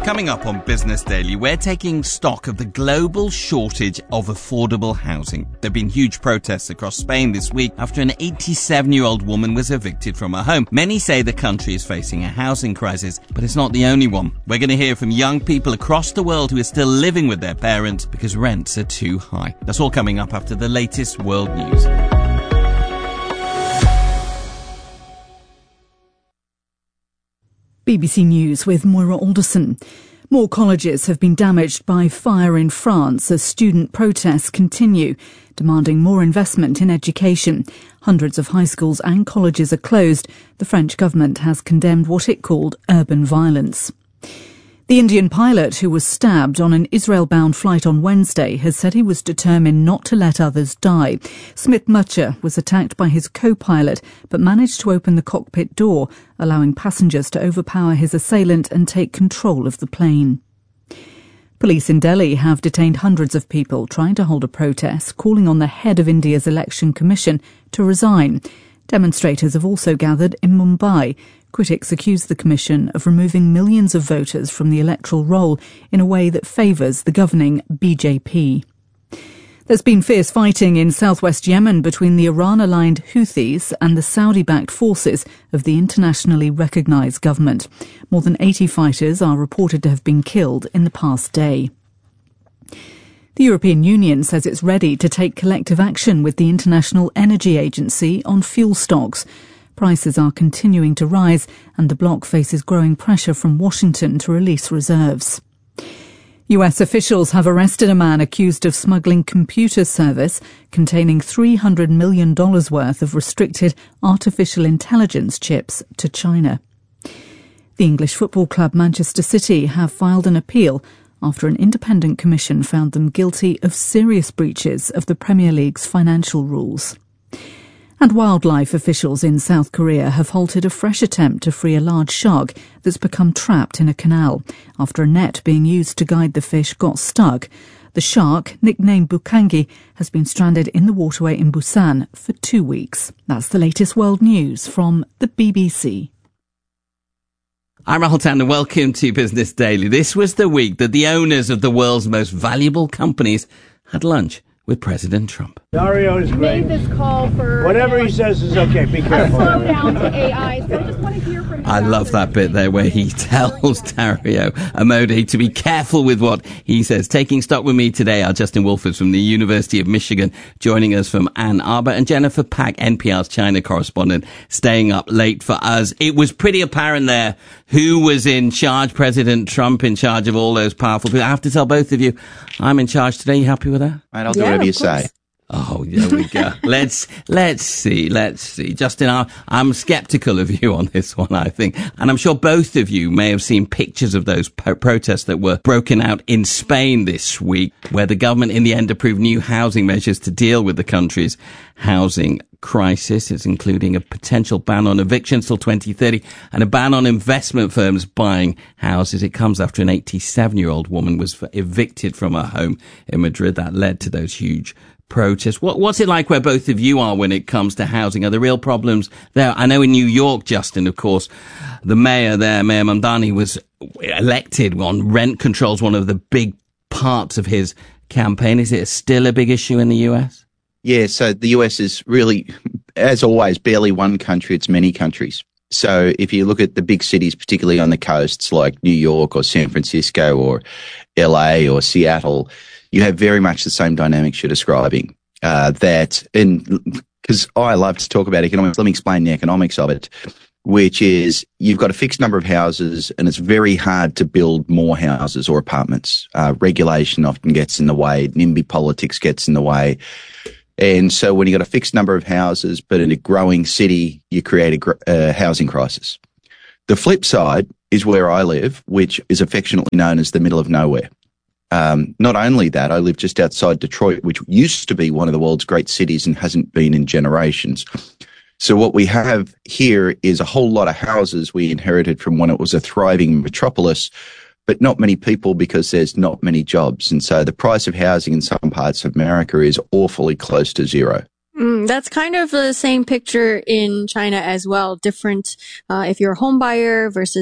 Coming up on Business Daily, we're taking stock of the global shortage of affordable housing. There have been huge protests across Spain this week after an 87-year-old woman was evicted from her home. Many say the country is facing a housing crisis, but it's not the only one. We're going to hear from young people across the world who are still living with their parents because rents are too high. That's all coming up after the latest world news. BBC News with Moira Alderson. More colleges have been damaged by fire in France as student protests continue, demanding more investment in education. Hundreds of high schools and colleges are closed. The French government has condemned what it called urban violence. The Indian pilot who was stabbed on an Israel-bound flight on Wednesday has said he was determined not to let others die. Smit Mutcher was attacked by his co-pilot but managed to open the cockpit door, allowing passengers to overpower his assailant and take control of the plane. Police in Delhi have detained hundreds of people trying to hold a protest, calling on the head of India's election commission to resign. Demonstrators have also gathered in Mumbai. Critics accuse the Commission of removing millions of voters from the electoral roll in a way that favours the governing BJP. There's been fierce fighting in southwest Yemen between the Iran-aligned Houthis and the Saudi-backed forces of the internationally recognised government. More than 80 fighters are reported to have been killed in the past day. The European Union says it's ready to take collective action with the International Energy Agency on fuel stocks. Prices are continuing to rise and the bloc faces growing pressure from Washington to release reserves. US officials have arrested a man accused of smuggling computer service containing $300 million worth of restricted artificial intelligence chips to China. The English football club Manchester City have filed an appeal after an independent commission found them guilty of serious breaches of the Premier League's financial rules. And wildlife officials in South Korea have halted a fresh attempt to free a large shark that's become trapped in a canal after a net being used to guide the fish got stuck. The shark, nicknamed Bukangi, has been stranded in the waterway in Busan for 2 weeks. That's the latest world news from the BBC. I'm Rahul Tan and welcome to Business Daily. This was the week that the owners of the world's most valuable companies had lunch with President Trump. Dario is great. Made this call for whatever he says is okay. Be careful. Slow down to AI. So I just want to hear from you. I love that bit there where he tells Dario Amodei to be careful with what he says. Taking stock with me today are Justin Wolfers from the University of Michigan, joining us from Ann Arbor, and Jennifer Pack, NPR's China correspondent, staying up late for us. It was pretty apparent there who was in charge. President Trump in charge of all those powerful people. I have to tell both of you, I'm in charge today. You happy with that? Mate, I'll do whatever you say. Oh, there we go. Let's see. Justin, I'm skeptical of you on this one, I think. And I'm sure both of you may have seen pictures of those protests that were broken out in Spain this week, where the government in the end approved new housing measures to deal with the country's housing crisis. It's including a potential ban on evictions till 2030 and a ban on investment firms buying houses. It comes after an 87-year-old woman was evicted from her home in Madrid. That led to those huge protests. What's it like where both of you are when it comes to housing? Are there real problems there? I know in New York, Justin, of course, the mayor there, Mayor Mamdani, was elected on rent controls, one of the big parts of his campaign. Is it still a big issue in the US? Yeah, so the US is really, as always, barely one country, it's many countries. So if you look at the big cities, particularly on the coasts like New York or San Francisco or LA or Seattle, you have very much the same dynamics you're describing. Because I love to talk about economics, let me explain the economics of it, which is you've got a fixed number of houses and it's very hard to build more houses or apartments. Regulation often gets in the way, NIMBY politics gets in the way. And so when you've got a fixed number of houses, but in a growing city, you create a housing crisis. The flip side is where I live, which is affectionately known as the middle of nowhere. Not only that, I live just outside Detroit, which used to be one of the world's great cities and hasn't been in generations. So what we have here is a whole lot of houses we inherited from when it was a thriving metropolis, but not many people because there's not many jobs. And so the price of housing in some parts of America is awfully close to zero. That's kind of the same picture in China as well. Different if you're a home buyer versus